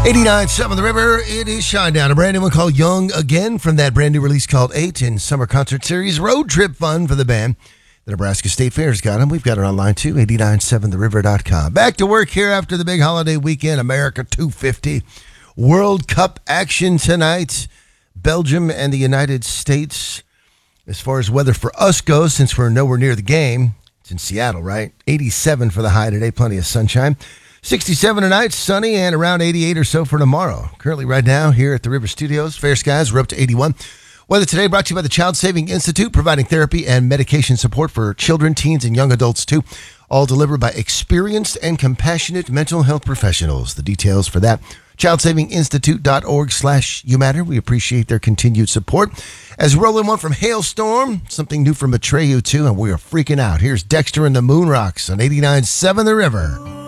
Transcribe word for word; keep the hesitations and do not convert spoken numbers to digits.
eighty-nine point seven The River, it is Shinedown. A brand new one called Young Again from that brand new release called Eight in Summer Concert Series. Road trip fun for the band. The Nebraska State Fair's got them. We've got it online too, eight nine seven the river dot com. Back to work here after the big holiday weekend. America two fifty. World Cup action tonight. Belgium and the United States. As far as weather for us goes, since we're nowhere near the game, it's in Seattle, right? eighty-seven for the high today, plenty of sunshine. sixty-seven tonight, sunny, and around eighty-eight or so for tomorrow. Currently right now here at the River Studios, fair skies, we're up to eighty-one. Weather today brought to you by the Child Saving Institute, providing therapy and medication support for children, teens, and young adults too. All delivered by experienced and compassionate mental health professionals. The details for that, child saving institute dot org slash you matter. We appreciate their continued support. As we're rolling one from Hailstorm, something new from Atreyu too, and we are freaking out. Here's Dexter and the Moon Rocks on eighty-nine point seven The River.